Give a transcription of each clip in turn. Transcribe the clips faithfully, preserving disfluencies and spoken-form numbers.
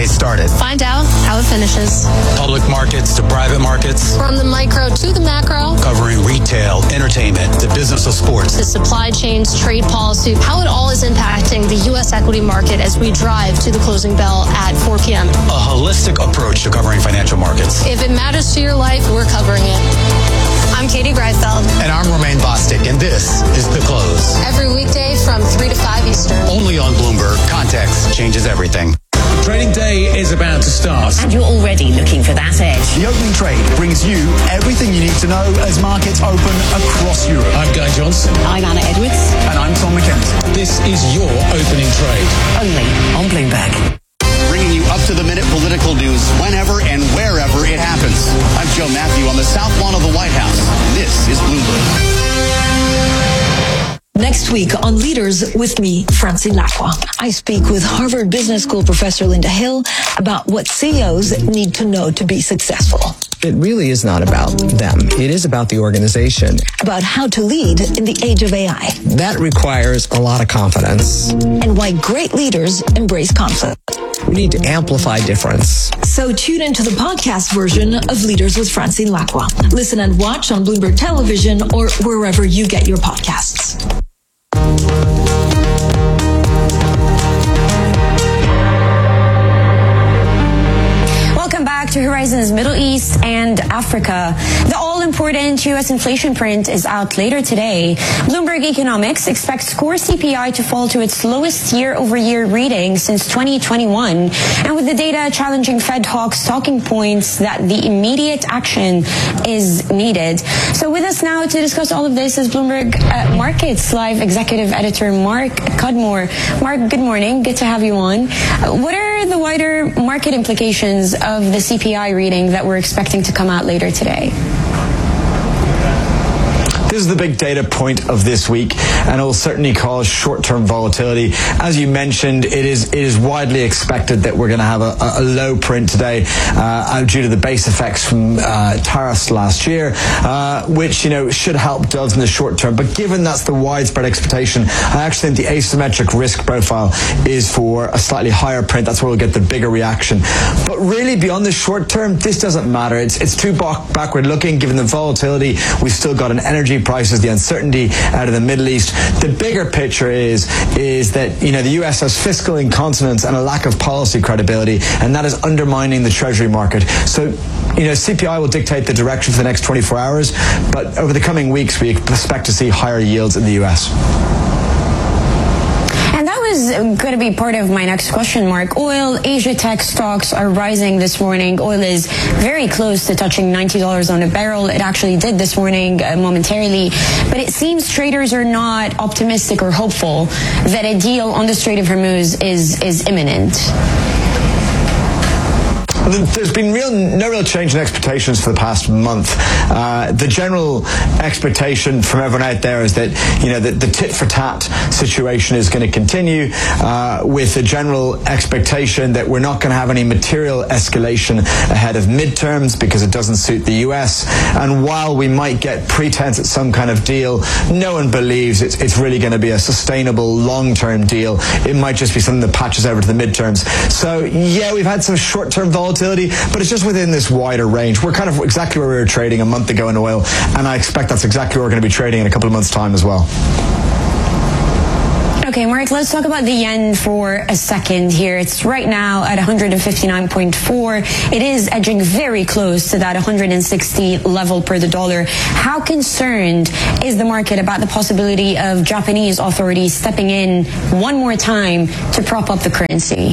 started. Find out how it finishes. Public markets to private markets. From the micro to the macro. Covering retail, entertainment, the business of sports. The supply chains, trade policy, how it all is impacting the U S equity market as we drive to the closing bell at four p.m. A holistic approach to covering financial markets. If it matters to your life, we're covering it. I'm Katie Greifeld. And I'm Romaine Bostic, and this is The Close. Every weekday from three to five Eastern. Only on Bloomberg. Context changes everything. Trading day is about to start. And you're already looking for that edge. The opening trade brings you everything you need to know as markets open across Europe. I'm Guy Johnson. I'm Anna Edwards. And I'm Tom McKenzie. This is your opening trade. Only on Bloomberg. Bringing you up-to-the-minute political news whenever and wherever it happens. I'm Joe Matthew on the South Lawn of the White House. This is Bloomberg. Next week on Leaders with me, Francine Lacqua. I speak with Harvard Business School professor Linda Hill about what C E Os need to know to be successful. It really is not about them. It is about the organization. About how to lead in the age of A I. That requires a lot of confidence. And why great leaders embrace conflict. We need to amplify difference. So tune into the podcast version of Leaders with Francine Lacqua. Listen and watch on Bloomberg Television or wherever you get your podcasts. Welcome back to Horizons Middle East and Africa. The all-important U S inflation print is out later today. Bloomberg Economics expects core C P I to fall to its lowest year-over-year reading since twenty twenty-one. And with the data challenging Fed hawks talking points that the immediate action is needed. So with us now to discuss all of this is Bloomberg uh, Markets Live Executive Editor Mark Cudmore. Mark, good morning. Good to have you on. Uh, what are the wider market implications of the C P I reading that we're expecting to come out later today? This is the big data point of this week, and it will certainly cause short-term volatility. As you mentioned, it is it is widely expected that we're going to have a, a low print today uh, due to the base effects from uh, tariffs last year, uh, which you know should help doves in the short term. But given that's the widespread expectation, I actually think the asymmetric risk profile is for a slightly higher print. That's where we'll get the bigger reaction. But really, beyond the short term, this doesn't matter. It's it's too back, backward looking. Given the volatility, we've still got an energy prices, the uncertainty out of the Middle East. The bigger picture is is that you know the U S has fiscal incontinence and a lack of policy credibility, and that is undermining the Treasury market. So you know C P I will dictate the direction for the next twenty-four hours, but over the coming weeks we expect to see higher yields in the U S. Is going to be part of my next question, Mark. Oil, Asia tech stocks are rising this morning. Oil is very close to touching ninety dollars on a barrel. It actually did this morning uh, momentarily. But it seems traders are not optimistic or hopeful that a deal on the Strait of Hormuz is, is imminent. There's been real, no real change in expectations for the past month. Uh, the general expectation from everyone out there is that, you know, the, the tit-for-tat situation is going to continue uh, with a general expectation that we're not going to have any material escalation ahead of midterms because it doesn't suit the U S. And while we might get pretense at some kind of deal, no one believes it's, it's really going to be a sustainable long-term deal. It might just be something that patches over to the midterms. So, yeah, we've had some short-term volatility, but it's just within this wider range. We're kind of exactly where we were trading a month ago in oil, and I expect that's exactly where we're going to be trading in a couple of months' time as well. Okay, Mark, let's talk about the yen for a second here. It's right now at one fifty-nine point four. It is edging very close to that one sixty level per the dollar. How concerned is the market about the possibility of Japanese authorities stepping in one more time to prop up the currency?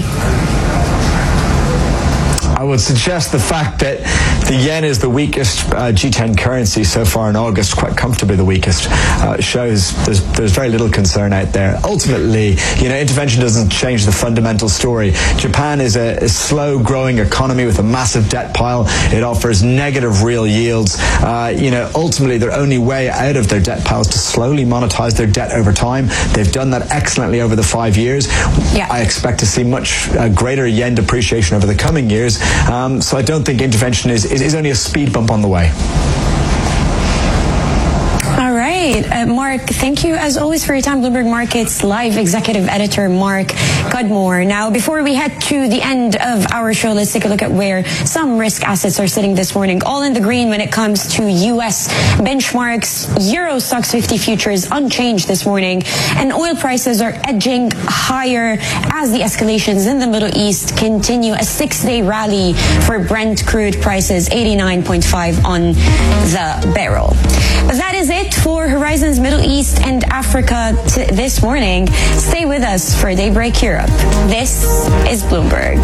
I would suggest the fact that the yen is the weakest uh, G ten currency so far in August, quite comfortably the weakest, uh, shows there's, there's very little concern out there. Ultimately, you know, intervention doesn't change the fundamental story. Japan is a, a slow-growing economy with a massive debt pile. It offers negative real yields. Uh, you know, ultimately, their only way out of their debt pile is to slowly monetize their debt over time. They've done that excellently over the five years. Yeah. I expect to see much uh, greater yen depreciation over the coming years. Um, so I don't think intervention is, is, is only a speed bump on the way. All right. right. Uh, Mark, thank you as always for your time. Bloomberg Markets Live Executive Editor Mark Cudmore. Now, before we head to the end of our show, let's take a look at where some risk assets are sitting this morning. All in the green when it comes to U S benchmarks. Euro Stoxx fifty futures unchanged this morning. And oil prices are edging higher as the escalations in the Middle East continue. A six-day rally for Brent crude prices, eighty-nine point five on the barrel. But that is it for Horizons Middle East and Africa t- this morning. Stay with us for Daybreak Europe. This is Bloomberg.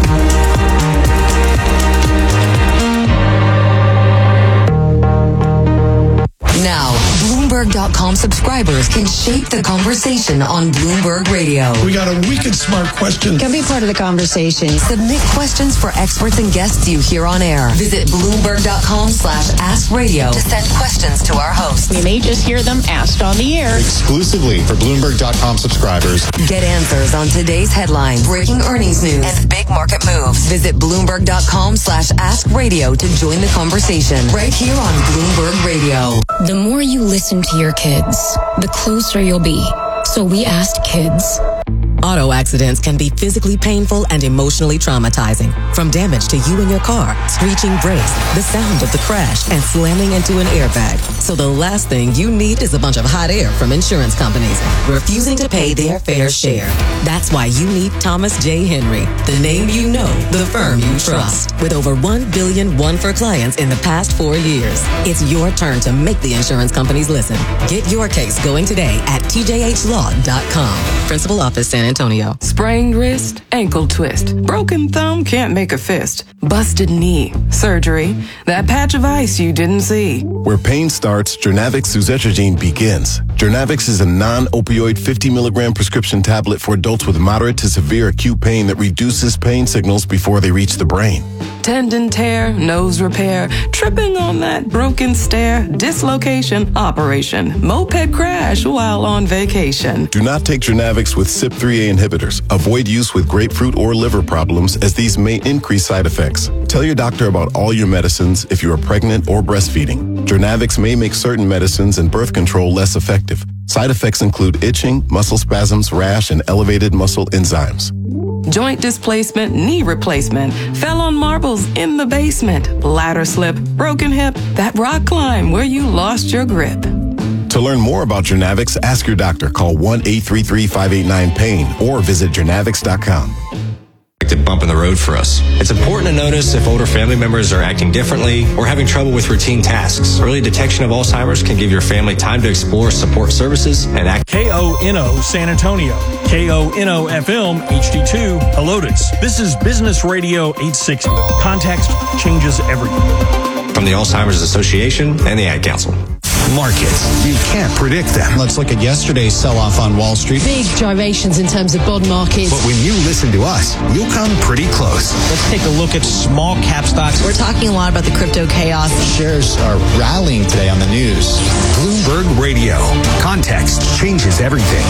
Now, Bloomberg dot com subscribers can shape the conversation on Bloomberg Radio. We got a wicked smart question. Can be part of the conversation. Submit questions for experts and guests you hear on air. Visit Bloomberg dot com slash ask radio to send questions to our hosts. We may just hear them asked on the air. Exclusively for Bloomberg dot com subscribers. Get answers on today's headlines, breaking earnings news, and big market moves. Visit Bloomberg dot com slash ask radio to join the conversation right here on Bloomberg Radio. The more you listen to your kids, the closer you'll be. So we asked kids. Auto accidents can be physically painful and emotionally traumatizing. From damage to you and your car, screeching brakes, the sound of the crash, and slamming into an airbag. So the last thing you need is a bunch of hot air from insurance companies refusing to pay their fair share. That's why you need Thomas J. Henry, the name you know, the firm you trust. With over one billion won for clients in the past four years. It's your turn to make the insurance companies listen. Get your case going today at T J H law dot com. Principal Office, San Antonio. Sprained wrist, ankle twist, broken thumb, can't make a fist, busted knee, surgery, that patch of ice you didn't see. Where pain starts, Jernavix suzetrigine begins. Jernavix is a non-opioid fifty milligram prescription tablet for adults with moderate to severe acute pain that reduces pain signals before they reach the brain. Tendon tear, nose repair, tripping on that broken stair, dislocation, operation, moped crash while on vacation. Do not take Jernavix with C Y P three A inhibitors. Avoid use with grapefruit or liver problems as these may increase side effects. Tell your doctor about all your medicines if you are pregnant or breastfeeding. Jernavix may make certain medicines and birth control less effective. Side effects include itching, muscle spasms, rash, and elevated muscle enzymes. Joint displacement, knee replacement, fell on marbles in the basement, ladder slip, broken hip, that rock climb where you lost your grip. To learn more about Jernavix, ask your doctor. Call one eight three three, five eight nine, pain or visit jernavix dot com. Bump in the road for us. It's important to notice if older family members are acting differently or having trouble with routine tasks. Early detection of Alzheimer's can give your family time to explore support services and act. K O N O San Antonio, K O N O F M H D two Helotes. This is Business Radio eight sixty. Context changes everything. From the Alzheimer's Association and the Ad Council. Markets. You can't predict them. Let's look at yesterday's sell-off on Wall Street. Big gyrations in terms of bond markets. But when you listen to us, you'll come pretty close. Let's take a look at small cap stocks. We're talking a lot about the crypto chaos. Shares are rallying today on the news. Bloomberg Radio. Context changes everything.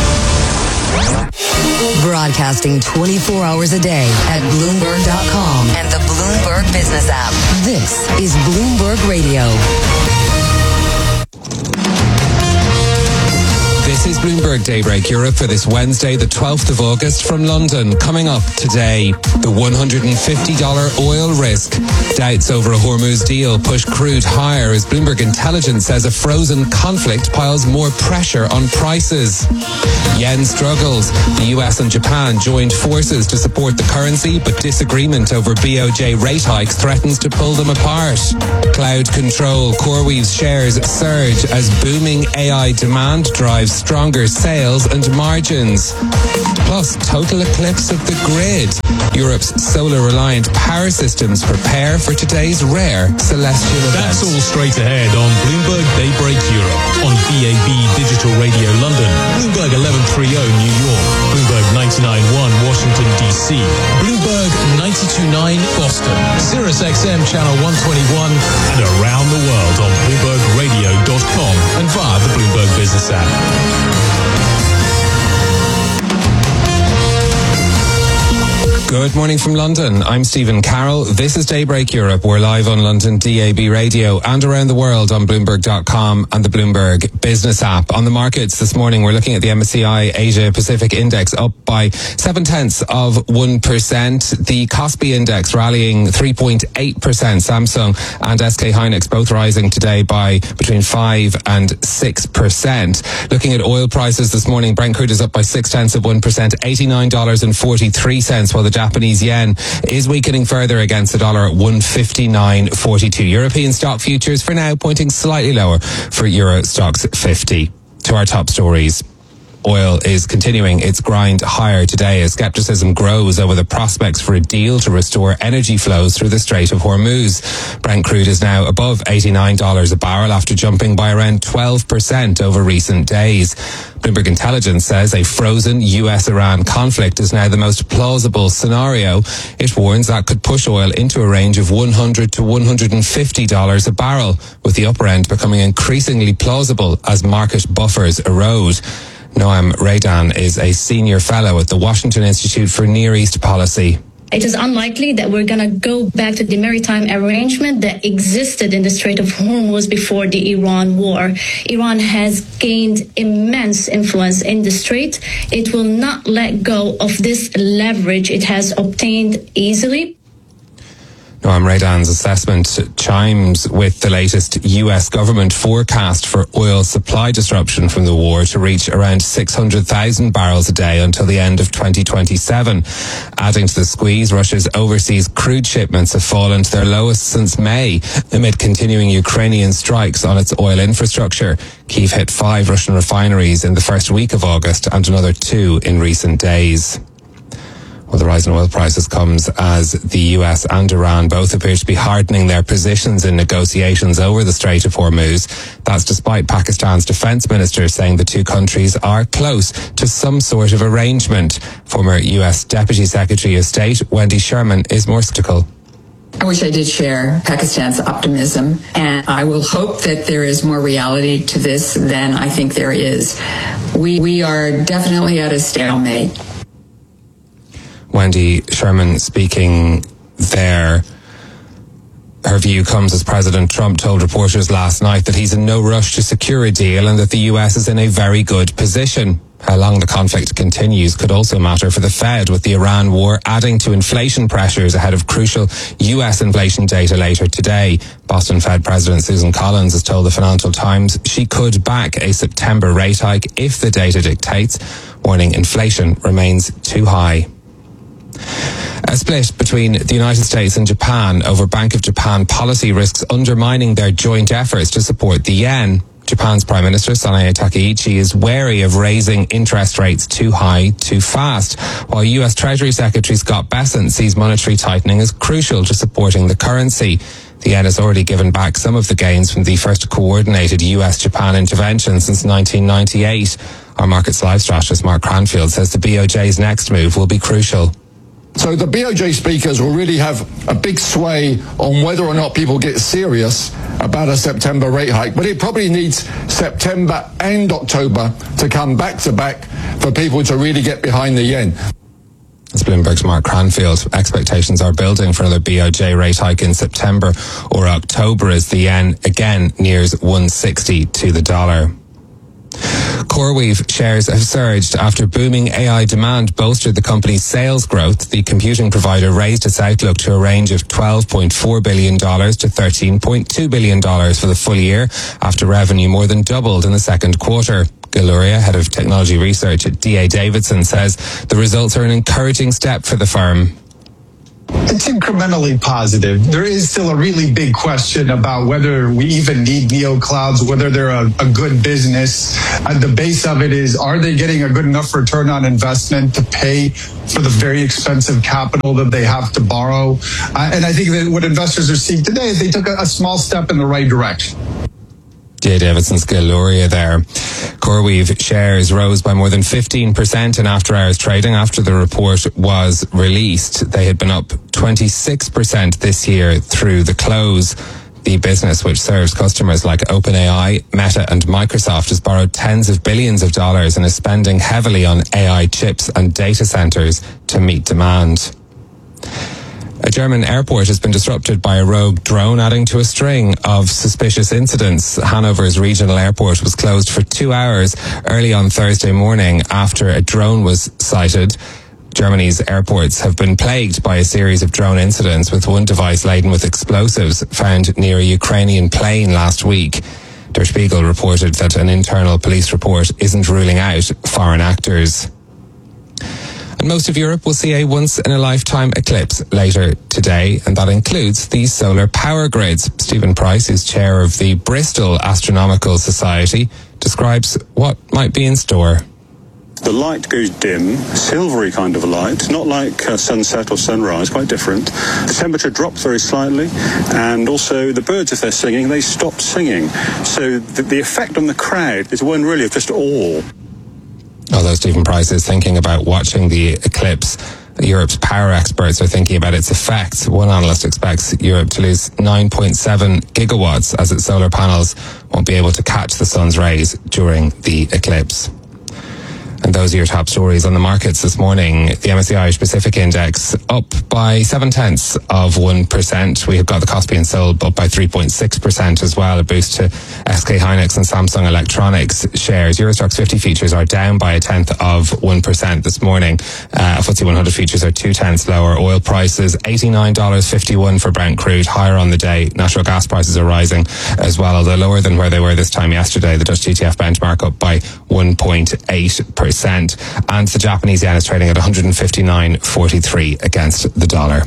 Broadcasting twenty-four hours a day at Bloomberg dot com and the Bloomberg Business app. This is Bloomberg Radio. This is Bloomberg Daybreak Europe for this Wednesday, the twelfth of August from London. Coming up today, the one hundred fifty dollars oil risk. Doubts over a Hormuz deal push crude higher as Bloomberg Intelligence says a frozen conflict piles more pressure on prices. Yen struggles. The U S and Japan joined forces to support the currency, but disagreement over B O J rate hikes threatens to pull them apart. Cloud control. CoreWeave's shares surge as booming A I demand drives stronger sales and margins. Plus, total eclipse of the grid. Europe's solar-reliant power systems prepare for today's rare celestial event. That's all straight ahead on Bloomberg Daybreak Europe on B A B Digital Radio London, Bloomberg eleven thirty New York, Bloomberg ninety-nine point one Washington D C, Bloomberg ninety-two point nine Boston, Sirius X M Channel one twenty-one, and around the world on Bloomberg Radio dot com and via the Bloomberg Business app. Good morning from London. I'm Stephen Carroll. This is Daybreak Europe. We're live on London D A B radio and around the world on Bloomberg dot com and the Bloomberg Business app. On the markets this morning, we're looking at the M S C I Asia Pacific Index up by seven tenths of one percent. The Kospi Index rallying three point eight percent. Samsung and S K Hynix both rising today by between five and six percent. Looking at oil prices this morning, Brent crude is up by six tenths of one percent, eighty-nine dollars and forty-three cents, while the Japanese yen is weakening further against the dollar at one fifty-nine forty-two. European stock futures for now pointing slightly lower for Euro Stoxx fifty. To our top stories. Oil is continuing its grind higher today as skepticism grows over the prospects for a deal to restore energy flows through the Strait of Hormuz. Brent crude is now above eighty-nine dollars a barrel after jumping by around twelve percent over recent days. Bloomberg Intelligence says a frozen U S Iran conflict is now the most plausible scenario. It warns that could push oil into a range of one hundred to one hundred fifty dollars a barrel, with the upper end becoming increasingly plausible as market buffers erode. Noam Raydan is a senior fellow at the Washington Institute for Near East Policy. It is unlikely that we're going to go back to the maritime arrangement that existed in the Strait of Hormuz before the Iran war. Iran has gained immense influence in the strait. It will not let go of this leverage it has obtained easily. Noam Raydan's assessment chimes with the latest U S government forecast for oil supply disruption from the war to reach around six hundred thousand barrels a day until the end of twenty twenty-seven. Adding to the squeeze, Russia's overseas crude shipments have fallen to their lowest since May amid continuing Ukrainian strikes on its oil infrastructure. Kyiv hit five Russian refineries in the first week of August and another two in recent days. Well, the rise in oil prices comes as the U S and Iran both appear to be hardening their positions in negotiations over the Strait of Hormuz. That's despite Pakistan's defense minister saying the two countries are close to some sort of arrangement. Former U S Deputy Secretary of State Wendy Sherman is more skeptical. I wish I did share Pakistan's optimism, and I will hope that there is more reality to this than I think there is. We, we are definitely at a stalemate. Wendy Sherman speaking there. Her view comes as President Trump told reporters last night that he's in no rush to secure a deal and that the U S is in a very good position. How long the conflict continues could also matter for the Fed, with the Iran war adding to inflation pressures ahead of crucial U S inflation data later today. Boston Fed President Susan Collins has told the Financial Times she could back a September rate hike if the data dictates, warning inflation remains too high. A split between the United States and Japan over Bank of Japan policy risks undermining their joint efforts to support the yen. Japan's Prime Minister Sanae Takaichi is wary of raising interest rates too high too fast, while U S Treasury Secretary Scott Bessent sees monetary tightening as crucial to supporting the currency. The yen has already given back some of the gains from the first coordinated U S Japan intervention since nineteen ninety-eight. Our Markets Live strategist Mark Cranfield says the B O J's next move will be crucial. So the B O J speakers will really have a big sway on whether or not people get serious about a September rate hike. But it probably needs September and October to come back to back for people to really get behind the yen. As Bloomberg's Mark Cranfield, expectations are building for another B O J rate hike in September or October as the yen again nears one sixty to the dollar. CoreWeave shares have surged after booming A I demand bolstered the company's sales growth. The computing provider raised its outlook to a range of twelve point four billion dollars to thirteen point two billion dollars for the full year after revenue more than doubled in the second quarter. Gil Luria, head of technology research at D A Davidson, says the results are an encouraging step for the firm. It's incrementally positive. There is still a really big question about whether we even need neoclouds, whether they're a, a good business. At the base of it is, are they getting a good enough return on investment to pay for the very expensive capital that they have to borrow? Uh, and I think that what investors are seeing today is they took a, a small step in the right direction. D A Davidson's Gil Luria there. CoreWeave shares rose by more than fifteen percent in after-hours trading after the report was released. They had been up twenty-six percent this year through the close. The business, which serves customers like OpenAI, Meta and Microsoft, has borrowed tens of billions of dollars and is spending heavily on A I chips and data centers to meet demand. A German airport has been disrupted by a rogue drone, adding to a string of suspicious incidents. Hanover's regional airport was closed for two hours early on Thursday morning after a drone was sighted. Germany's airports have been plagued by a series of drone incidents, with one device laden with explosives found near a Ukrainian plane last week. Der Spiegel reported that an internal police report isn't ruling out foreign actors. And most of Europe will see a once-in-a-lifetime eclipse later today, and that includes the solar power grids. Stephen Price, who's chair of the Bristol Astronomical Society, describes what might be in store. The light goes dim, silvery kind of light, not like uh, sunset or sunrise, quite different. The temperature drops very slightly, and also the birds, if they're singing, they stop singing. So the, the effect on the crowd is one really of just awe. Although Stephen Price is thinking about watching the eclipse, Europe's power experts are thinking about its effects. One analyst expects Europe to lose nine point seven gigawatts as its solar panels won't be able to catch the sun's rays during the eclipse. And those are your top stories on the markets this morning. The M S C I Irish Pacific Index up by seven tenths of one percent. We have got the Kospi and Solb up by three point six percent as well. A boost to S K Hynix and Samsung Electronics shares. Eurostoxx fifty futures are down by a tenth of one percent this morning. Uh, F T S E one hundred futures are two tenths lower. Oil prices eighty-nine dollars fifty-one for Brent crude, higher on the day. Natural gas prices are rising as well, although lower than where they were this time yesterday. The Dutch T T F benchmark up by one point eight percent. And the Japanese yen is trading at one fifty-nine forty-three against the dollar.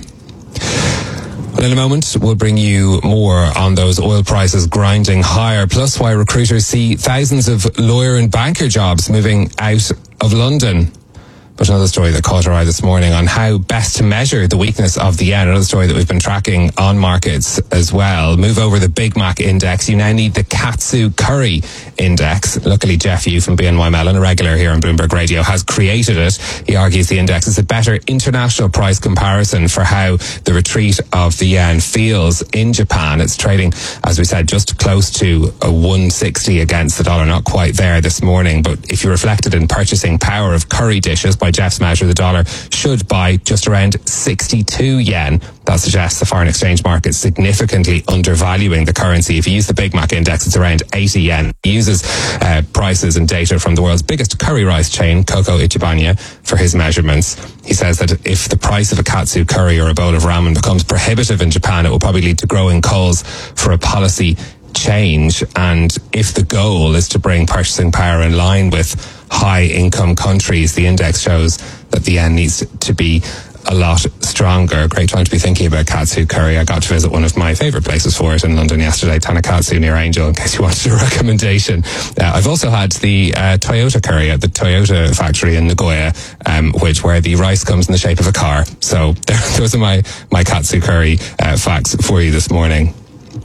Well, in a moment, we'll bring you more on those oil prices grinding higher, plus why recruiters see thousands of lawyer and banker jobs moving out of London. But another story that caught our eye this morning on how best to measure the weakness of the yen, another story that we've been tracking on markets as well. Move over the Big Mac index. You now need the Katsu Curry index. Luckily, Jeff Yu from B N Y Mellon, a regular here on Bloomberg Radio, has created it. He argues the index is a better international price comparison for how the retreat of the yen feels in Japan. It's trading, as we said, just close to a one sixty against the dollar, not quite there this morning. But if you reflected in purchasing power of curry dishes, by Jeff's measure, the dollar should buy just around sixty-two yen. That suggests the foreign exchange market significantly undervaluing the currency. If you use the Big Mac index, it's around eighty yen. He uses uh, prices and data from the world's biggest curry rice chain, Coco Ichibanya, for his measurements. He says that if the price of a katsu curry or a bowl of ramen becomes prohibitive in Japan, it will probably lead to growing calls for a policy change. And if the goal is to bring purchasing power in line with high income countries, the index shows that the yen needs to be a lot stronger. Great time to be thinking about katsu curry. I got to visit one of my favourite places for it in London yesterday, Tanakatsu near Angel, in case you wanted a recommendation. Uh, I've also had the uh, Toyota curry at the Toyota factory in Nagoya, um, which where the rice comes in the shape of a car. So there, those are my, my katsu curry uh, facts for you this morning.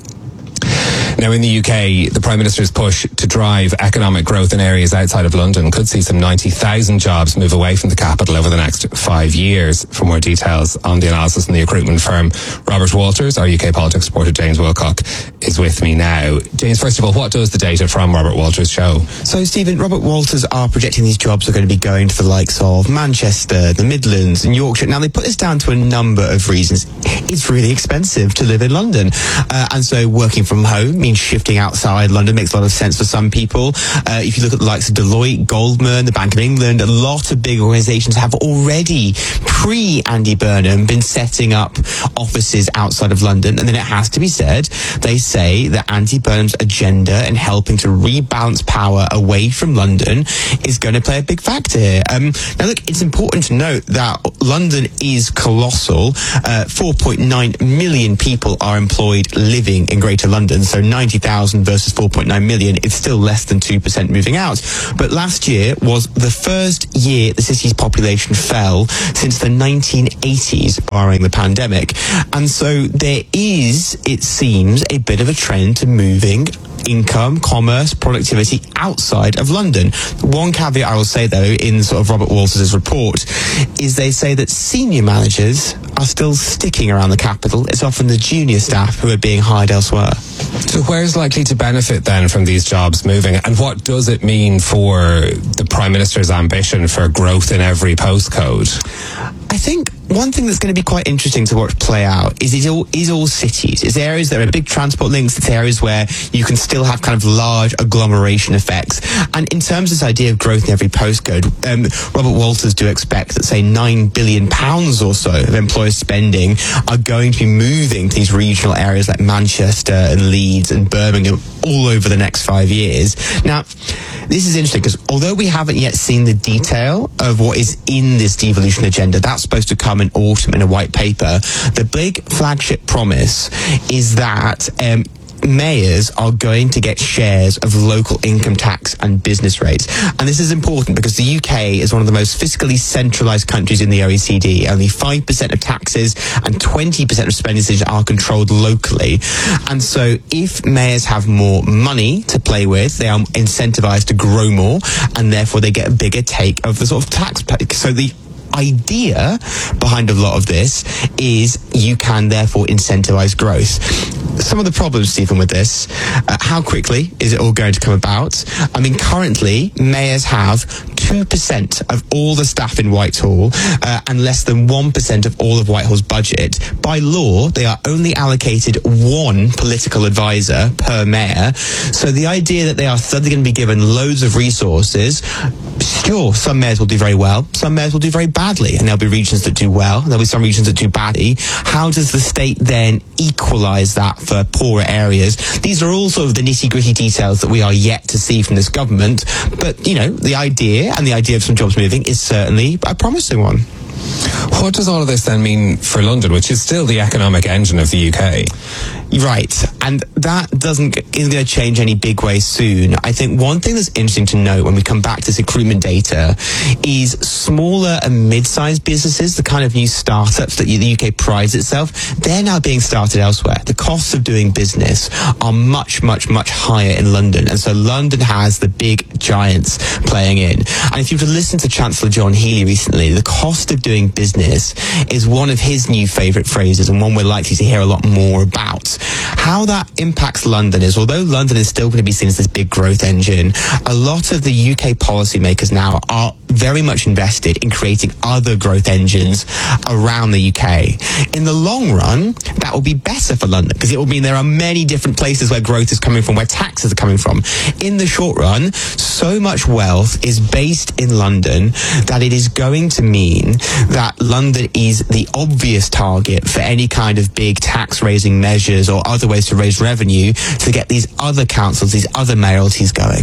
Now, in the U K, the Prime Minister's push to drive economic growth in areas outside of London could see some ninety thousand jobs move away from the capital over the next five years. For more details on the analysis from the recruitment firm Robert Walters, our U K politics reporter James Wilcock is with me now. James, first of all, what does the data from Robert Walters show? So, Stephen, Robert Walters are projecting these jobs are going to be going to the likes of Manchester, the Midlands and Yorkshire. Now, they put this down to a number of reasons. It's really expensive to live in London. Uh, and so working from home means shifting outside London makes a lot of sense for some people. Uh, if you look at the likes of Deloitte, Goldman, the Bank of England, a lot of big organisations have already, pre-Andy Burnham, been setting up offices outside of London. And then it has to be said, they say that Andy Burnham's agenda and helping to rebalance power away from London is going to play a big factor here. Um, now, look, it's important to note that London is colossal. Uh, four point nine million people are employed living in Greater London. So ninety thousand versus four point nine million, it's still less than two percent moving out. But last year was the first year the city's population fell since the nineteen eighties, barring the pandemic. And so there is, it seems, a bit of a trend to moving income, commerce, productivity outside of London. One caveat I will say, though, in sort of Robert Walters' report, is they say that senior managers are still sticking around the capital. It's often the junior staff who are being hired elsewhere. So where's likely to benefit then from these jobs moving, and what does it mean for the Prime Minister's ambition for growth in every postcode? I think one thing that's going to be quite interesting to watch play out is it all, is all cities. It's areas that are big transport links. It's areas where you can still have kind of large agglomeration effects. And in terms of this idea of growth in every postcode, um, Robert Walters do expect that, say, nine billion pounds or so of employer spending are going to be moving to these regional areas like Manchester and Leeds and Birmingham all over the next five years. Now, this is interesting because although we haven't yet seen the detail of what is in this devolution agenda, that's supposed to come in autumn in a white paper, the big flagship promise is that um, mayors are going to get shares of local income tax and business rates. And this is important because the U K is one of the most fiscally centralised countries in the O E C D. Only five percent of taxes and twenty percent of expenditures are controlled locally. And so if mayors have more money to play with, they are incentivised to grow more, and therefore they get a bigger take of the sort of tax pay. So the idea behind a lot of this is you can therefore incentivize growth. Some of the problems, Stephen, with this, uh, how quickly is it all going to come about? I mean, currently, mayors have two percent of all the staff in Whitehall uh, and less than one percent of all of Whitehall's budget. By law, they are only allocated one political advisor per mayor. So the idea that they are suddenly going to be given loads of resources, sure, some mayors will do very well, some mayors will do very badly, and there'll be regions that do well, there'll be some regions that do badly. How does the state then equalise that for poorer areas? These are all sort of the nitty-gritty details that we are yet to see from this government, but, you know, the idea and the idea of some jobs moving is certainly a promising one. What does all of this then mean for London, which is still the economic engine of the U K? Right, and that doesn't isn't going to change any big way soon. I think one thing that's interesting to note when we come back to this recruitment data is smaller and mid-sized businesses, the kind of new startups that the U K prides itself, they're now being started elsewhere. The costs of doing business are much, much, much higher in London, and so London has the big giants playing in. And if you were to listen to Chancellor John Healey recently, the cost of doing business is one of his new favourite phrases, and one we're likely to hear a lot more about. How that impacts London is, although London is still going to be seen as this big growth engine, a lot of the U K policymakers now are very much invested in creating other growth engines around the U K. In the long run, that will be better for London because it will mean there are many different places where growth is coming from, where taxes are coming from. In the short run, so much wealth is based in London that it is going to mean that London is the obvious target for any kind of big tax-raising measures or other ways to raise revenue to get these other councils, these other mayoralties going.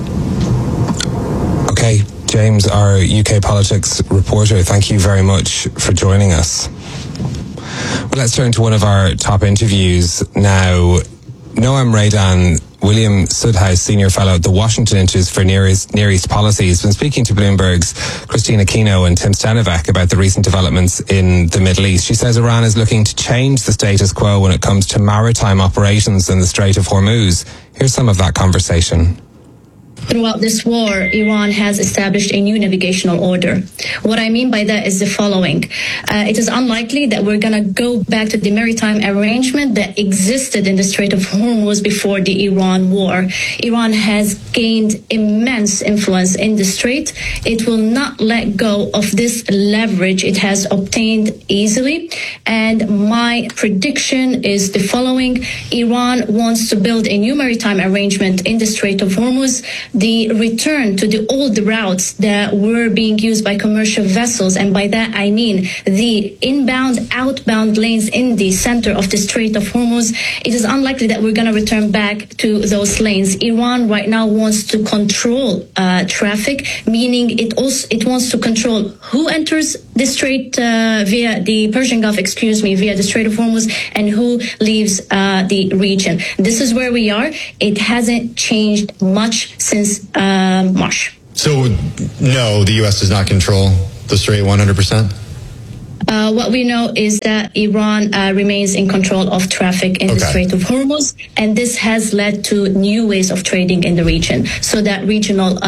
Okay, James, our U K politics reporter, thank you very much for joining us. Well, let's turn to one of our top interviews now. Noam Raydan, William Sudhouse, Senior Fellow at the Washington Institute for Near East, Near East Policy, has been speaking to Bloomberg's Christina Kino and Tim Stenivek about the recent developments in the Middle East. She says Iran is looking to change the status quo when it comes to maritime operations in the Strait of Hormuz. Here's some of that conversation. Throughout this war, Iran has established a new navigational order. What I mean by that is the following. Uh, it is unlikely that we're going to go back to the maritime arrangement that existed in the Strait of Hormuz before the Iran war. Iran has gained immense influence in the strait. It will not let go of this leverage it has obtained easily. And my prediction is the following. Iran wants to build a new maritime arrangement in the Strait of Hormuz. The return to the old routes that were being used by commercial vessels, and by that I mean the inbound, outbound lanes in the center of the Strait of Hormuz, it is unlikely that we're going to return back to those lanes. Iran right now wants to control uh, traffic, meaning it also it wants to control who enters the strait uh, via the Persian Gulf, excuse me, via the Strait of Hormuz, and who leaves uh, the region. This is where we are. It hasn't changed much since uh, March. So, no, the U S does not control the Strait one hundred percent? Uh, what we know is that Iran uh, remains in control of traffic in okay. the Strait of Hormuz, and this has led to new ways of trading in the region. So that regional uh,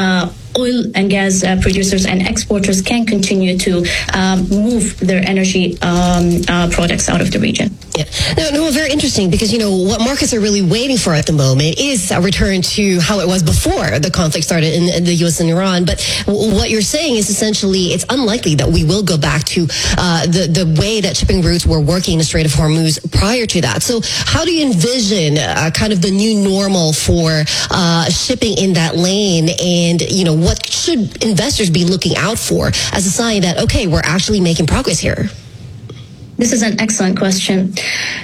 oil and gas uh, producers and exporters can continue to um, move their energy um, uh, products out of the region. Yeah. No, no, very interesting, because, you know, what markets are really waiting for at the moment is a return to how it was before the conflict started in, in the U S and Iran. But w- what you're saying is essentially it's unlikely that we will go back to uh, the, the way that shipping routes were working in the Strait of Hormuz prior to that. So how do you envision uh, kind of the new normal for uh, shipping in that lane? And, you know, what should investors be looking out for as a sign that, okay, we're actually making progress here? This is an excellent question.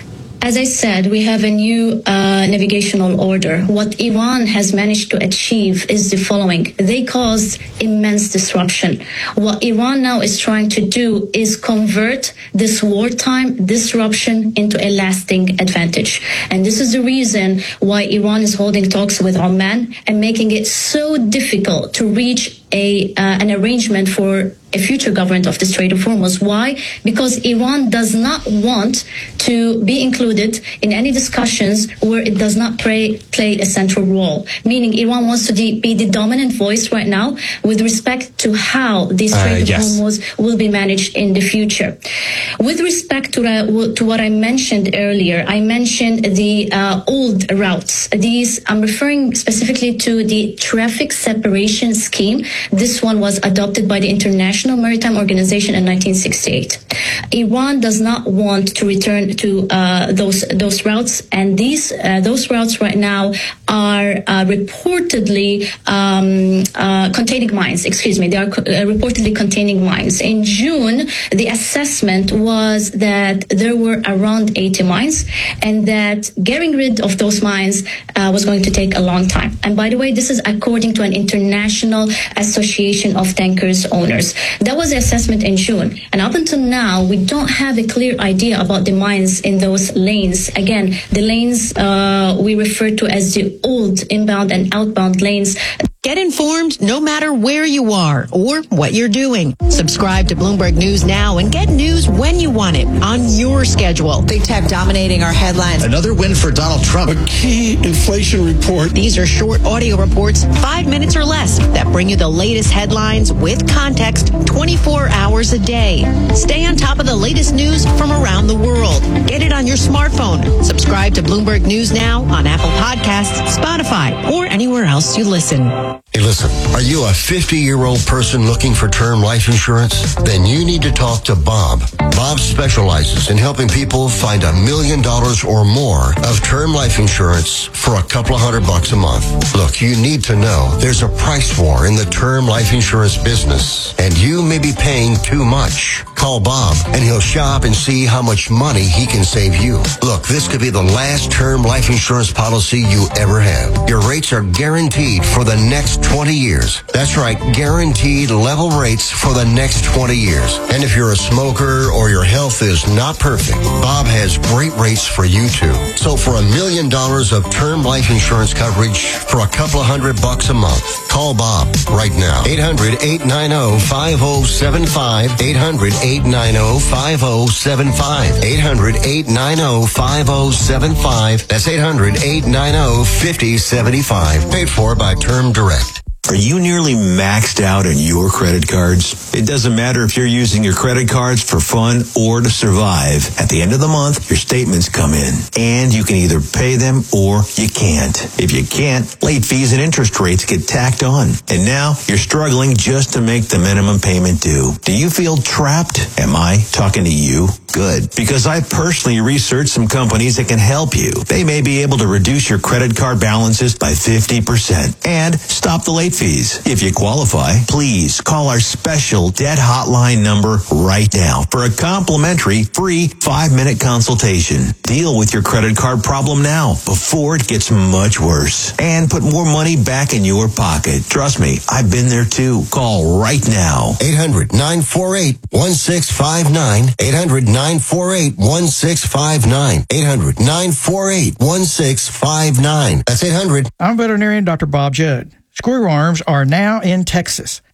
As I said, we have a new uh, navigational order. What Iran has managed to achieve is the following. They caused immense disruption. What Iran now is trying to do is convert this wartime disruption into a lasting advantage. And this is the reason why Iran is holding talks with Oman and making it so difficult to reach a uh, an arrangement for a future government of the Strait of Hormuz. Why? Because Iran does not want to be included in any discussions where it does not play, play a central role. Meaning Iran wants to de- be the dominant voice right now with respect to how the Strait uh, of yes. Hormuz will be managed in the future. With respect to, uh, to what I mentioned earlier, I mentioned the uh, old routes. These, I'm referring specifically to the traffic separation scheme. This one was adopted by the International Maritime Organization in nineteen sixty-eight. Iran does not want to return to uh, those those routes, and these uh, those routes right now are uh, reportedly um, uh, containing mines. Excuse me, they are co- uh, reportedly containing mines. In June, the assessment was that there were around eighty mines, and that getting rid of those mines uh, was going to take a long time. And by the way, this is according to an international Association of Tankers Owners. That was the assessment in June. And up until now, we don't have a clear idea about the mines in those lanes. Again, the lanes uh, we refer to as the old inbound and outbound lanes. Get informed no matter where you are or what you're doing. Subscribe to Bloomberg News now and get news when you want it on your schedule. Big tech dominating our headlines. Another win for Donald Trump. A key inflation report. These are short audio reports, five minutes or less, that bring you the latest headlines with context twenty-four hours a day. Stay on top of the latest news from around the world. Get it on your smartphone. Subscribe to Bloomberg News now on Apple Podcasts, Spotify, or anywhere else you listen. Hey, listen, are you a fifty-year-old person looking for term life insurance? Then you need to talk to Bob. Bob specializes in helping people find a million dollars or more of term life insurance for a couple of hundred bucks a month. Look, you need to know there's a price war in the term life insurance business, and you may be paying too much. Call Bob, and he'll shop and see how much money he can save you. Look, this could be the last term life insurance policy you ever have. Your rates are guaranteed for the next twenty years. That's right, guaranteed level rates for the next twenty years. And if you're a smoker or your health is not perfect, Bob has great rates for you too. So for a million dollars of term life insurance coverage for a couple of hundred bucks a month, call Bob right now. eight hundred, eight nine zero, five zero seven five. eight hundred, eight nine zero, five zero seven five. eight hundred, eight nine zero, five zero seven five. That's eight hundred, eight nine zero, five zero seven five. Paid for by Term Direct. Are you nearly maxed out on your credit cards? It doesn't matter if you're using your credit cards for fun or to survive. At the end of the month, your statements come in, and you can either pay them or you can't. If you can't, late fees and interest rates get tacked on. And now you're struggling just to make the minimum payment due. Do you feel trapped? Am I talking to you? Good. Because I personally researched some companies that can help you. They may be able to reduce your credit card balances by fifty percent and stop the late fees. If you qualify, please call our special debt hotline number right now for a complimentary free five-minute consultation. Deal with your credit card problem now before it gets much worse and put more money back in your pocket. Trust me, I've been there too. Call right now. eight hundred, nine four eight, one six five nine. eight hundred, nine four eight, one six five nine. eight hundred, nine four eight, one six five nine. That's eight hundred. I'm veterinarian Doctor Bob Judd. Squirrel worms are now in Texas,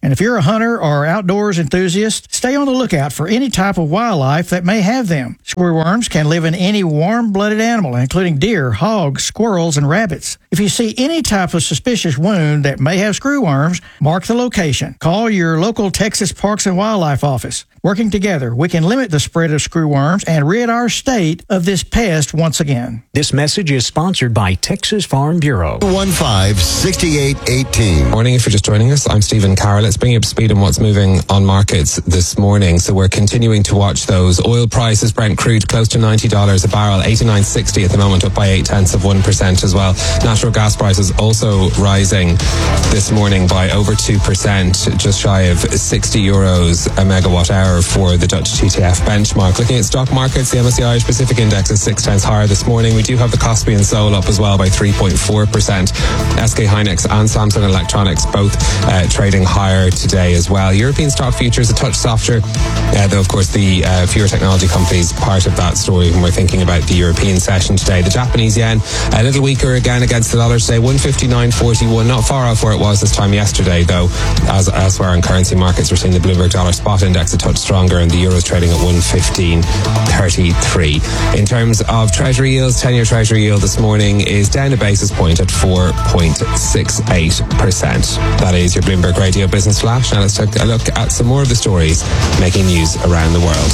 And if you're a hunter or outdoors enthusiast, stay on the lookout for any type of wildlife that may have them. Screwworms can live in any warm-blooded animal, including deer, hogs, squirrels, and rabbits. If you see any type of suspicious wound that may have screwworms, mark the location. Call your local Texas Parks and Wildlife office. Working together, we can limit the spread of screwworms and rid our state of this pest once again. This message is sponsored by Texas Farm Bureau. one five six eight one eight. Morning, if you're just joining us, I'm Stephen Carroll. Let's bring you up to speed on what's moving on markets this morning. So we're continuing to watch those. Oil prices, Brent crude, close to ninety dollars a barrel, eighty-nine sixty at the moment, up by eight tenths of one percent as well. Natural gas prices also rising this morning by over two percent, just shy of sixty euros a megawatt hour for the Dutch T T F benchmark. Looking at stock markets, the M S C I Irish Pacific Index is six tenths higher this morning. We do have the Kospi and Seoul up as well by three point four percent. S K Hynix and Samsung Electronics both uh, trading higher today as well. European stock futures a touch softer, uh, though of course the uh, fewer technology companies part of that story when we're thinking about the European session today. The Japanese yen a little weaker again against the dollar today, one fifty-nine forty-one, not far off where it was this time yesterday though. As elsewhere in currency markets, we're seeing the Bloomberg dollar spot index a touch stronger and the euro's trading at one fifteen thirty-three. In terms of treasury yields, ten-year treasury yield this morning is down a basis point at four point six eight percent. That is your Bloomberg Radio Business Flash. Now let's take a look at some more of the stories making news around the world.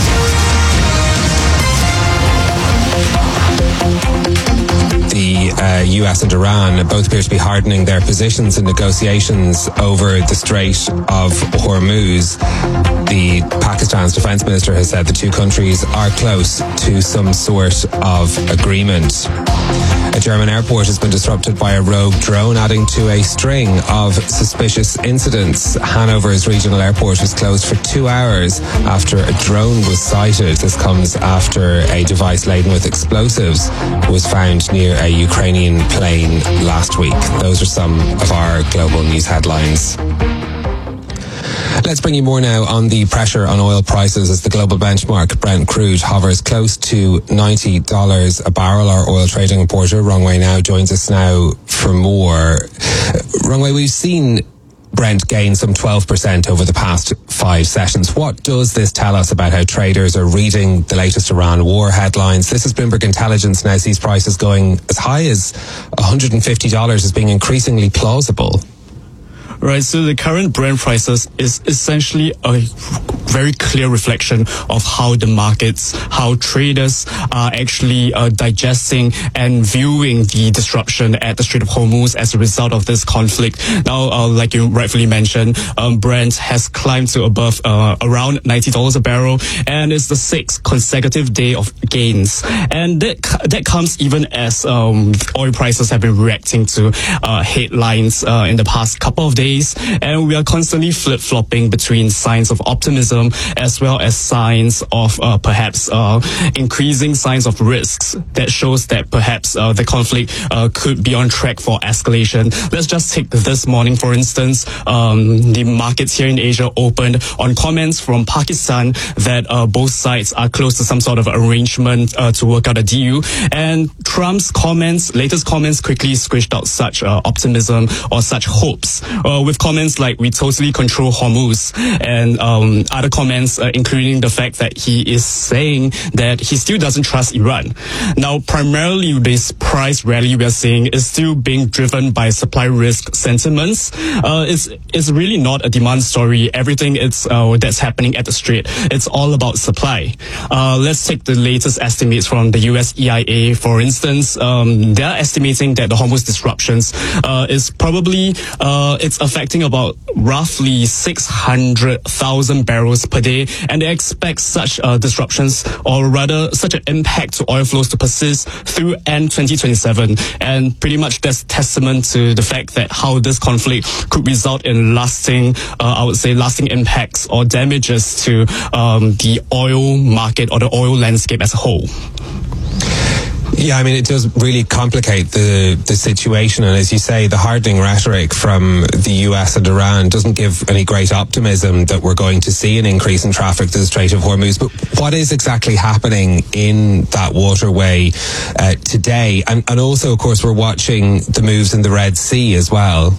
The uh, U S and Iran both appear to be hardening their positions in negotiations over the Strait of Hormuz. The Pakistan's defense minister has said the two countries are close to some sort of agreement. A German airport has been disrupted by a rogue drone, adding to a string of suspicious incidents. Hanover's regional airport was closed for two hours after a drone was sighted. This comes after a device laden with explosives was found near a Ukrainian plane last week. Those are some of our global news headlines. Let's bring you more now on the pressure on oil prices as the global benchmark Brent crude hovers close to ninety dollars a barrel. Our oil trading reporter, Rongwei Now, joins us now for more. Rongwei, we've seen Brent gain some twelve percent over the past five sessions. What does this tell us about how traders are reading the latest Iran war headlines? This is Bloomberg Intelligence now sees prices going as high as one hundred fifty dollars as being increasingly plausible. Right, so the current Brent prices is essentially a very clear reflection of how the markets, how traders are actually uh, digesting and viewing the disruption at the Strait of Hormuz as a result of this conflict. Now, uh, like you rightfully mentioned, um, Brent has climbed to above uh, around ninety dollars a barrel, and it's the sixth consecutive day of gains. And that that comes even as um, oil prices have been reacting to uh, headlines uh, in the past couple of days. And we are constantly flip-flopping between signs of optimism as well as signs of uh, perhaps uh, increasing signs of risks that shows that perhaps uh, the conflict uh, could be on track for escalation. Let's just take this morning, for instance. Um, the markets here in Asia opened on comments from Pakistan that uh, both sides are close to some sort of arrangement uh, to work out a deal. And Trump's comments, latest comments, quickly squished out such uh, optimism or such hopes. Uh, with comments like "we totally control Hormuz" and um, other comments, uh, including the fact that he is saying that he still doesn't trust Iran. Now, primarily this price rally we are seeing is still being driven by supply risk sentiments. Uh, it's it's really not a demand story. Everything it's uh, that's happening at the Strait, it's all about supply. Uh, let's take the latest estimates from the U S E I A, for instance. Um, they're estimating that the Hormuz disruptions uh, is probably uh, it's a affecting about roughly six hundred thousand barrels per day, and they expect such uh, disruptions, or rather such an impact to oil flows to persist through end twenty twenty-seven. And pretty much that's testament to the fact that how this conflict could result in lasting, uh, I would say, lasting impacts or damages to um, the oil market or the oil landscape as a whole. Yeah, I mean, it does really complicate the, the situation. And as you say, the hardening rhetoric from the U S and Iran doesn't give any great optimism that we're going to see an increase in traffic to the Strait of Hormuz. But what is exactly happening in that waterway uh, today? And, and also, of course, we're watching the moves in the Red Sea as well.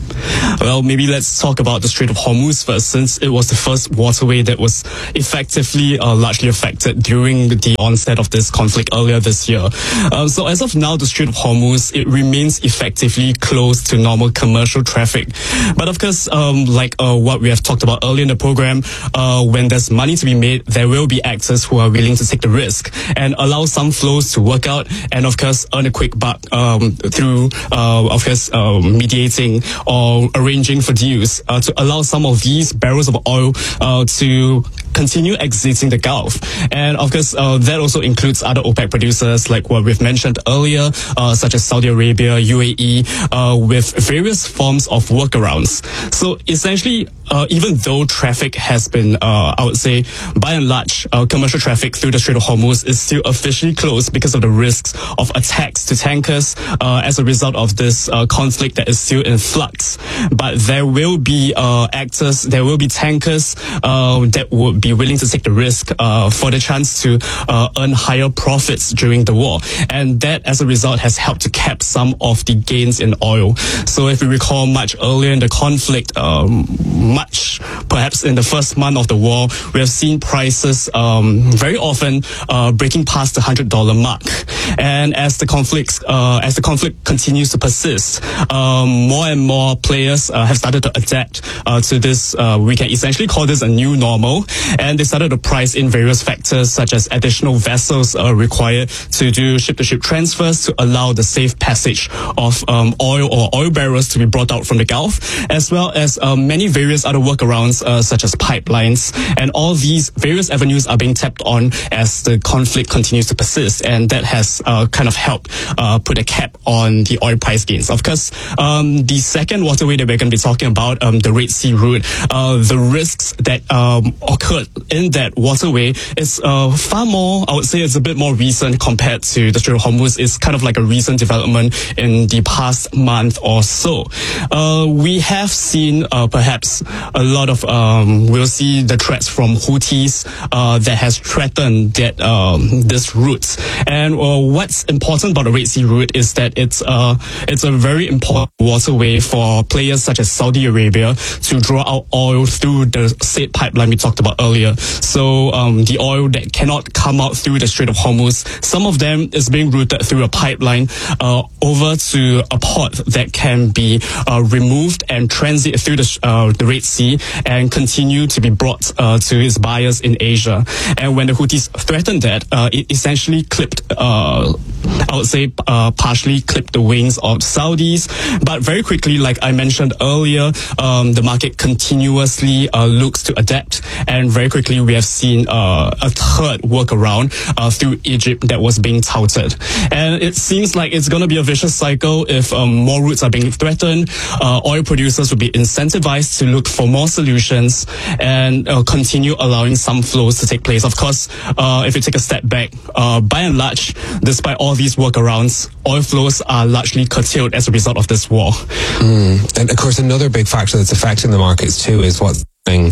Well, maybe let's talk about the Strait of Hormuz first, since it was the first waterway that was effectively uh, largely affected during the onset of this conflict earlier this year. Um, so as of now, the Strait of Hormuz, it remains effectively closed to normal commercial traffic. But of course, um, like uh, what we have talked about earlier in the program, uh, when there's money to be made, there will be actors who are willing to take the risk and allow some flows to work out and of course earn a quick buck um, through, uh, of course, uh, mediating or arranging for deals uh, to allow some of these barrels of oil uh, to continue exiting the Gulf. And of course, uh, that also includes other OPEC producers like what we've mentioned earlier, uh, such as Saudi Arabia, U A E, uh, with various forms of workarounds. So essentially, uh, even though traffic has been, uh, I would say, by and large, uh, commercial traffic through the Strait of Hormuz is still officially closed because of the risks of attacks to tankers uh, as a result of this uh, conflict that is still in flux. But there will be uh, actors, there will be tankers uh, that would be willing to take the risk uh, for the chance to uh, earn higher profits during the war. And that, as a result, has helped to cap some of the gains in oil. So if we recall much earlier in the conflict, um, much perhaps in the first month of the war, we have seen prices um, very often uh, breaking past the one hundred dollars mark. And as the conflict, uh, as the conflict continues to persist, um, more and more players uh, have started to adapt uh, to this. Uh, we can essentially call this a new normal. And they started to price in various factors such as additional vessels uh, required to do ship-to-ship transfers to allow the safe passage of um, oil or oil barrels to be brought out from the Gulf, as well as uh, many various other workarounds uh, such as pipelines. And all these various avenues are being tapped on as the conflict continues to persist. And that has uh, kind of helped uh, put a cap on the oil price gains. Of course, um, the second waterway that we're going to be talking about, um, the Red Sea route, uh, the risks that um, occurred in that waterway is uh, far more, I would say it's a bit more recent compared to the Strait of Hormuz. It's kind of like a recent development in the past month or so. Uh, we have seen uh, perhaps a lot of, um, we'll see the threats from Houthis uh, that has threatened that um, this route. And uh, what's important about the Red Sea route is that it's, uh, it's a very important waterway for players such as Saudi Arabia to draw out oil through the said pipeline we talked about earlier. So um, the oil that cannot come out through the Strait of Hormuz, some of them is being routed through a pipeline uh, over to a port that can be uh, removed and transit through the, uh, the Red Sea and continue to be brought uh, to its buyers in Asia. And when the Houthis threatened that, uh, it essentially clipped, uh, I would say, uh, partially clipped the wings of Saudis. But very quickly, like I mentioned earlier, um, the market continuously uh, looks to adapt. And very quickly, we have seen uh, a third workaround uh, through Egypt that was being touted. And it seems like it's going to be a vicious cycle if um, more routes are being threatened. Uh, oil producers will be incentivized to look for more solutions and uh, continue allowing some flows to take place. Of course, uh, if you take a step back, uh, by and large, despite all these workarounds, oil flows are largely curtailed as a result of this war. Mm. And of course, another big factor that's affecting the markets too is what's in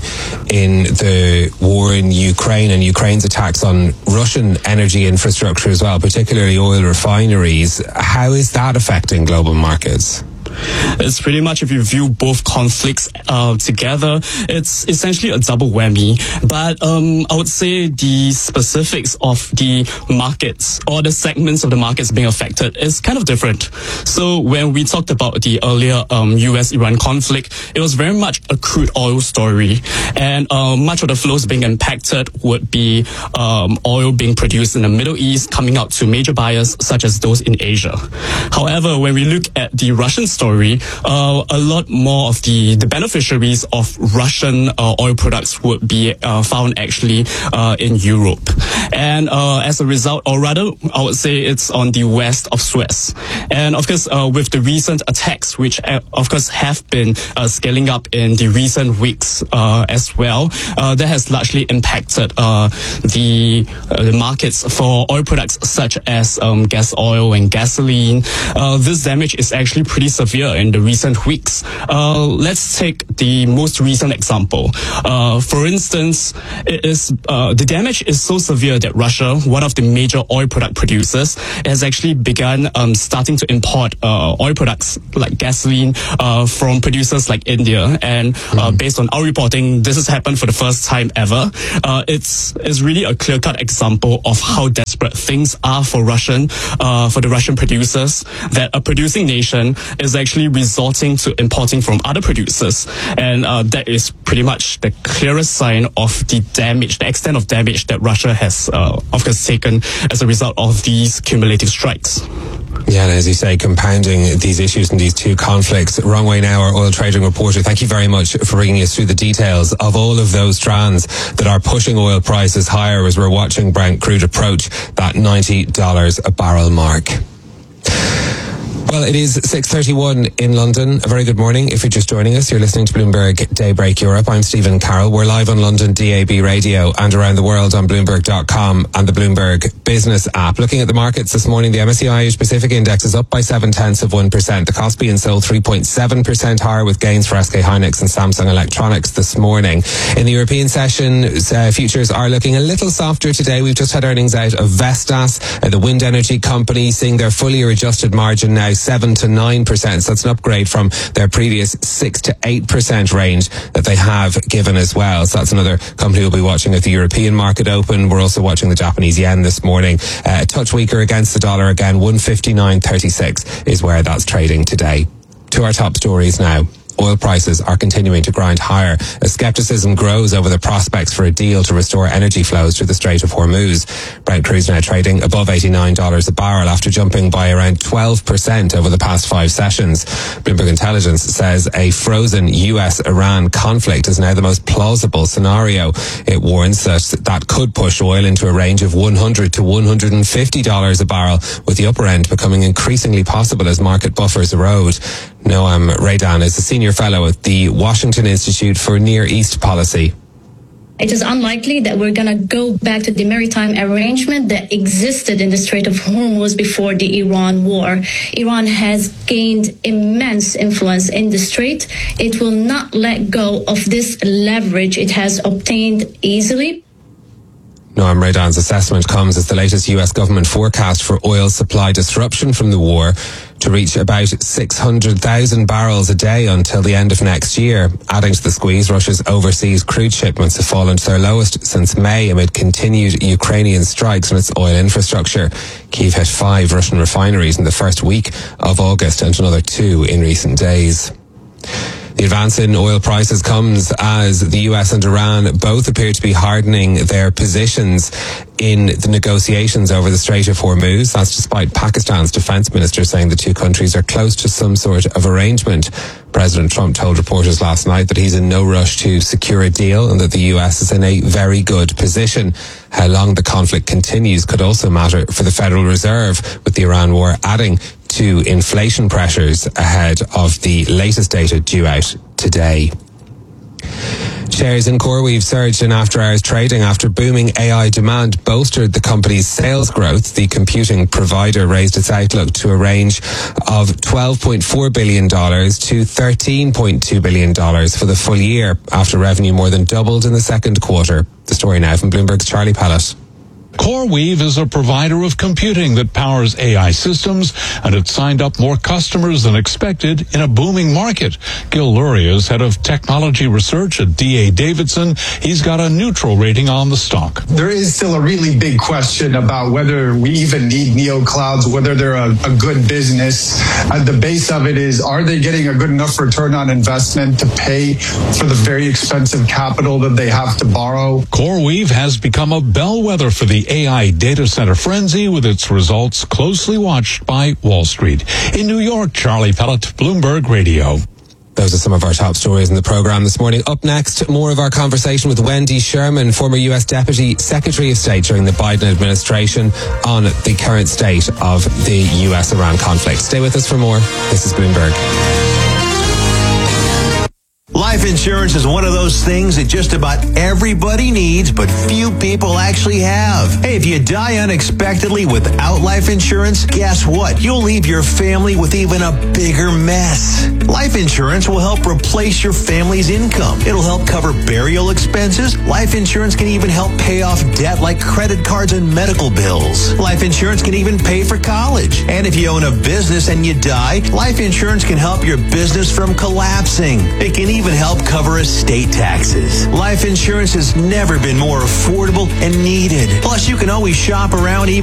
the war in Ukraine and Ukraine's attacks on Russian energy infrastructure as well, particularly oil refineries. How is that affecting global markets? It's pretty much, if you view both conflicts uh, together, it's essentially a double whammy. But um, I would say the specifics of the markets or the segments of the markets being affected is kind of different. So when we talked about the earlier um, U S Iran conflict, it was very much a crude oil story. And uh, much of the flows being impacted would be um, oil being produced in the Middle East, coming out to major buyers such as those in Asia. However, when we look at the Russian story, Story, uh, a lot more of the, the beneficiaries of Russian uh, oil products would be uh, found actually uh, in Europe. And uh, as a result, or rather, I would say it's on the west of Suez. And of course, uh, with the recent attacks, which uh, of course have been uh, scaling up in the recent weeks uh, as well, uh, that has largely impacted uh, the, uh, the markets for oil products such as um, gas oil and gasoline. Uh, this damage is actually pretty severe in the recent weeks. Uh, let's take the most recent example. Uh, for instance, it is uh, the damage is so severe that that Russia, one of the major oil product producers, has actually begun um, starting to import uh, oil products like gasoline uh, from producers like India. And uh, based on our reporting, this has happened for the first time ever. Uh, it's, it's really a clear-cut example of how desperate things are for Russian, uh, for the Russian producers, that a producing nation is actually resorting to importing from other producers. And uh, that is pretty much the clearest sign of the damage, the extent of damage that Russia has, uh, of course, taken as a result of these cumulative strikes. Yeah, and as you say, compounding these issues and these two conflicts. Wrong Way Now, our oil trading reporter, thank you very much for bringing us through the details of all of those strands that are pushing oil prices higher as we're watching Brent crude approach that ninety dollars a barrel mark. Well, it is six thirty-one in London. A very good morning. If you're just joining us, you're listening to Bloomberg Daybreak Europe. I'm Stephen Carroll. We're live on London D A B radio and around the world on Bloomberg dot com and the Bloomberg Business app. Looking at the markets this morning, the M S C I Asia Pacific Index is up by seven tenths of one percent. The Kospi and Seoul three point seven percent higher, with gains for S K Hynix and Samsung Electronics this morning. In the European session, uh, futures are looking a little softer today. We've just had earnings out of Vestas, uh, the wind energy company, seeing their full year adjusted margin now seven to nine percent. So that's an upgrade from their previous six to eight percent range that they have given as well. So that's another company we'll be watching at the European market open. We're also watching the Japanese yen this morning. Uh, a touch weaker against the dollar again. one fifty-nine thirty-six is where that's trading today. To our top stories now. Oil prices are continuing to grind higher as skepticism grows over the prospects for a deal to restore energy flows through the Strait of Hormuz. Brent crude now trading above eighty-nine dollars a barrel after jumping by around twelve percent over the past five sessions. Bloomberg Intelligence says a frozen U S Iran conflict is now the most plausible scenario. It warns that that could push oil into a range of one hundred to one hundred fifty dollars a barrel, with the upper end becoming increasingly possible as market buffers erode. Noam Raydan is a senior fellow at the Washington Institute for Near East Policy. It is unlikely that we're going to go back to the maritime arrangement that existed in the Strait of Hormuz before the Iran war. Iran has gained immense influence in the strait. It will not let go of this leverage it has obtained easily. Noam Raydan's assessment comes as the latest U S government forecast for oil supply disruption from the war to reach about six hundred thousand barrels a day until the end of next year. Adding to the squeeze, Russia's overseas crude shipments have fallen to their lowest since May amid continued Ukrainian strikes on its oil infrastructure. Kyiv hit five Russian refineries in the first week of August and another two in recent days. The advance in oil prices comes as the U S and Iran both appear to be hardening their positions in the negotiations over the Strait of Hormuz. That's despite Pakistan's defense minister saying the two countries are close to some sort of arrangement. President Trump told reporters last night that he's in no rush to secure a deal and that the U S is in a very good position. How long the conflict continues could also matter for the Federal Reserve, with the Iran war adding to inflation pressures ahead of the latest data due out today. Shares in CoreWeave surged in after-hours trading after booming A I demand bolstered the company's sales growth. The computing provider raised its outlook to a range of twelve point four billion dollars to thirteen point two billion dollars for the full year, after revenue more than doubled in the second quarter. The story now from Bloomberg's Charlie Pellet. CoreWeave is a provider of computing that powers A I systems, and it signed up more customers than expected in a booming market. Gil Luria is head of technology research at D A Davidson. He's got a neutral rating on the stock. There is still a really big question about whether we even need neoclouds, whether they're a, a good business. At the base of it is, are they getting a good enough return on investment to pay for the very expensive capital that they have to borrow? CoreWeave has become a bellwether for the A I data center frenzy, with its results closely watched by Wall Street. In New York, Charlie Pellet, Bloomberg Radio. Those are some of our top stories in the program this morning. Up next, more of our conversation with Wendy Sherman, former U S Deputy Secretary of State during the Biden administration, on the current state of the U S Iran conflict. Stay with us for more. This is Bloomberg. Live Life insurance is one of those things that just about everybody needs, but few people actually have. Hey, if you die unexpectedly without life insurance, guess what? You'll leave your family with even a bigger mess. Life insurance will help replace your family's income. It'll help cover burial expenses. Life insurance can even help pay off debt like credit cards and medical bills. Life insurance can even pay for college. And if you own a business and you die, life insurance can help your business from collapsing. It can even help cover estate taxes. Life insurance has never been more affordable and needed. Plus, you can always shop around even